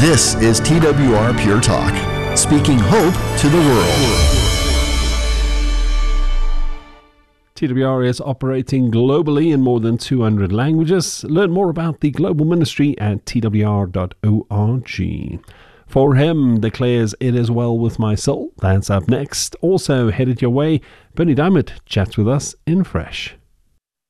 This is TWR Pure Talk, speaking hope to the world. TWR is operating globally in more than 200 languages. Learn more about the global ministry at twr.org. For Him declares, "It is well with my soul." That's up next. Also headed your way, Bernie Diamond chats with us in Fresh.